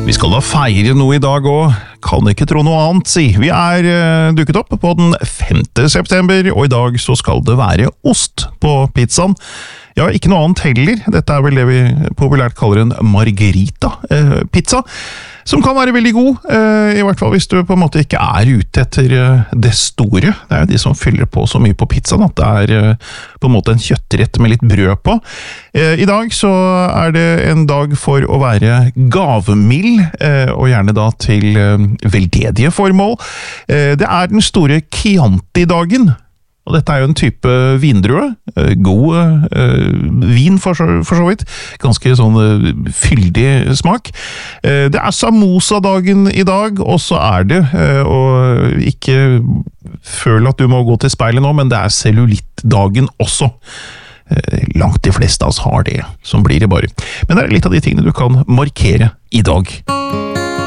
Vi skal da feire noe i dag og kan ikke tro noe annet, si. Vi dukket opp på den 5. september, og i dag så skal det være ost på pizzaen. Ja, ikke noe annet heller. Dette vel det vi populært kaller en margarita-pizza, som kan være veldig god, i hvert fall hvis du på en måte ikke ute etter det store. Det jo de som fyller på så mye på pizzaen, at det på en måte en kjøttrett med litt brød på. I dag så det en dag for å være gavmild, og gjerne da til veldedige formål. Det den store Chianti-dagen. Og dette jo en type vindrue, god vin for så vidt, ganske sånn fyldig smak. Det samosa-dagen i dag, og så det, og ikke føl at du må gå til speilet nå, men det cellulitt-dagen også. Langt de fleste av oss har det, som blir det bare. Men det litt av de tingene du kan markere i dag.